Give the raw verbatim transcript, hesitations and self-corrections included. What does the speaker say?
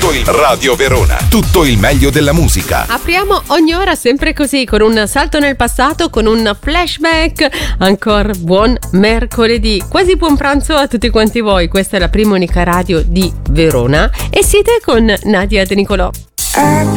tutto il Radio Verona, tutto il meglio della musica. Apriamo ogni ora sempre così, con un salto nel passato, con un flashback. Ancora buon mercoledì, quasi buon pranzo a tutti quanti voi. Questa è la prima unica radio di Verona e siete con Nadia De Nicolò. I